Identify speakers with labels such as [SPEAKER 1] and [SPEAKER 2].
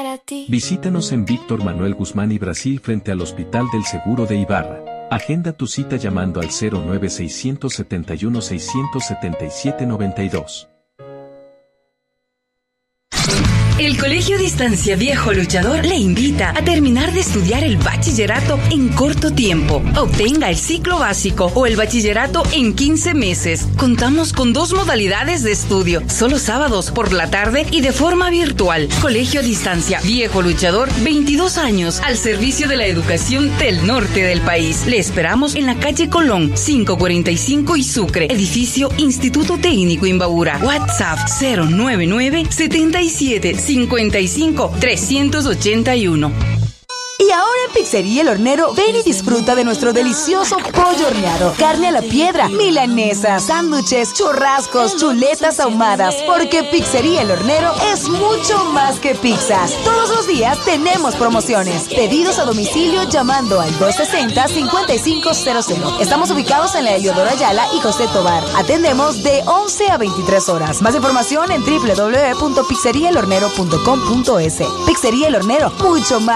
[SPEAKER 1] para ti.
[SPEAKER 2] Visítanos en Víctor Manuel Guzmán y Brasil frente al Hospital del Seguro de Ibarra. Agenda tu cita llamando al 09671 677 92.
[SPEAKER 3] El Colegio Distancia Viejo Luchador le invita a terminar de estudiar el bachillerato en corto tiempo. Obtenga el ciclo básico o el bachillerato en 15 meses. Contamos con 2 modalidades de estudio, solo sábados por la tarde y de forma virtual. Colegio Distancia Viejo Luchador, 22 años al servicio de la educación del norte del país. Le esperamos en la calle Colón, 545 y Sucre, edificio Instituto Técnico Imbabura. WhatsApp 099 77 55 381.
[SPEAKER 4] Y ahora en Pizzería El Hornero, ven y disfruta de nuestro delicioso pollo horneado, carne a la piedra, milanesas, sándwiches, churrascos, chuletas ahumadas, porque Pizzería El Hornero es mucho más que pizzas. Todos los días tenemos promociones. Pedidos a domicilio llamando al 260-5500. Estamos ubicados en la Eliodoro Ayala y José Tobar. Atendemos de 11 a 23 horas. Más información en www.pizzeriaelhornero.com.es. Pizzería El Hornero, mucho más